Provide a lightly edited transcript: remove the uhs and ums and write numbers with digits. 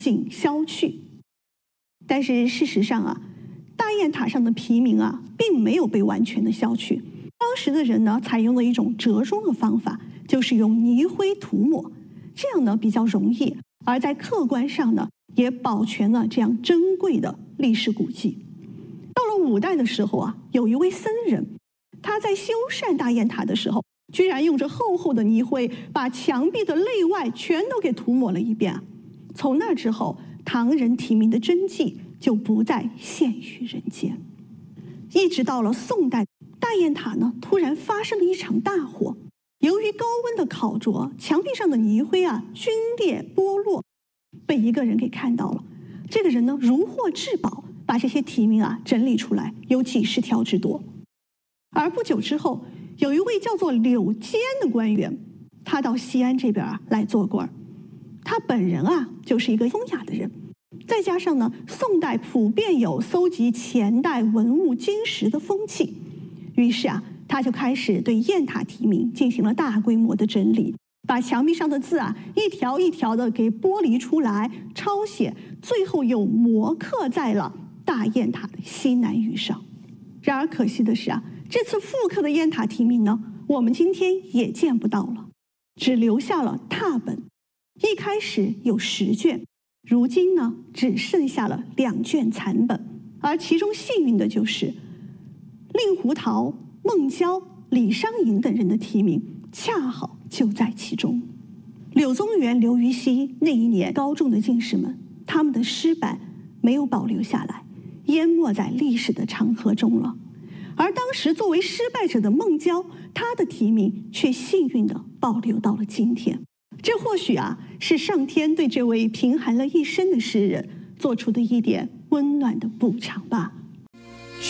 尽消去。但是事实上啊，大雁塔上的题名啊，并没有被完全的消去。当时的人呢，采用了一种折中的方法，就是用泥灰涂抹，这样呢比较容易，而在客观上呢，也保全了这样珍贵的历史古迹。到了5代的时候啊，有一位僧人，他在修缮大雁塔的时候，居然用着厚厚的泥灰，把墙壁的内外全都给涂抹了一遍。从那之后，唐人题名的真迹就不再现于人间。一直到了宋代，大雁塔呢突然发生了一场大火，由于高温的烤灼，墙壁上的泥灰啊皲裂剥落，被一个人给看到了。这个人呢如获至宝，把这些题名啊整理出来，有几十条之多。而不久之后，有一位叫做柳坚的官员，他到西安这边啊来做官。他本人啊就是一个风雅的人，再加上呢宋代普遍有搜集前代文物金石的风气，于是啊他就开始对雁塔题名进行了大规模的整理，把墙壁上的字啊一条一条的给剥离出来抄写，最后又摹刻在了大雁塔的西南隅上。然而可惜的是啊，这次复刻的雁塔题名呢，我们今天也见不到了，只留下了拓本。一开始有10卷，如今呢只剩下了2卷残本，而其中幸运的就是令狐桃、孟郊、李商隐等人的题名恰好就在其中。柳宗元、刘禹锡那一年高中的进士们，他们的诗版没有保留下来，淹没在历史的长河中了。而当时作为失败者的孟郊，他的题名却幸运地保留到了今天。这或许啊是上天对这位贫寒了一生的诗人做出的一点温暖的补偿吧。